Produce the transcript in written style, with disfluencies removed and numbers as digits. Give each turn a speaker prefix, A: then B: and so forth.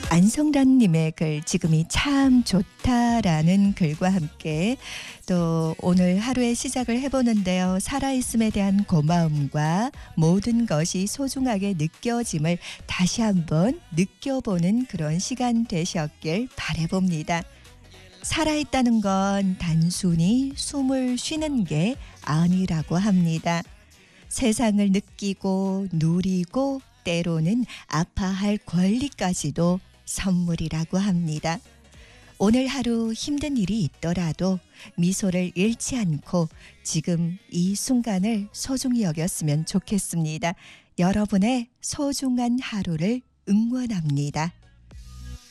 A: 안성란님의 글 지금이 참 좋다라는 글과 함께 또 오늘 하루의 시작을 해보는데요. 살아있음에 대한 고마움과 모든 것이 소중하게 느껴짐을 다시 한번 느껴보는 그런 시간 되셨길 바라봅니다. 살아있다는 건 단순히 숨을 쉬는 게 아니라고 합니다. 세상을 느끼고 누리고 때로는 아파할 권리까지도 선물이라고 합니다. 오늘 하루 힘든 일이 있더라도 미소를 잃지 않고 지금 이 순간을 소중히 여겼으면 좋겠습니다. 여러분의 소중한 하루를 응원합니다.